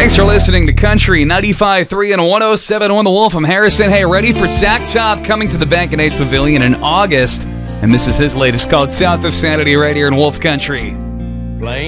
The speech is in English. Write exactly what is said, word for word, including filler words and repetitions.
Thanks for listening to Country ninety-five point three and one oh seven point one The Wolf. I'm Harrison. Hey, ready for Zach Top coming to the Bank and H Pavilion in August. And this is his latest called South of Sanity right here in Wolf Country. Playing